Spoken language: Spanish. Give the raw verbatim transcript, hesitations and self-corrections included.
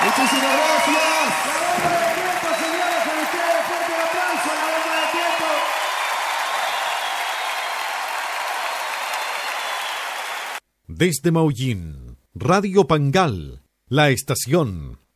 Muchísimas gracias. La bomba de tiempo, señores, con ustedes. Fuerte el aplauso a la bomba de tiempo. Desde Maullín, Radio Pangal, la estación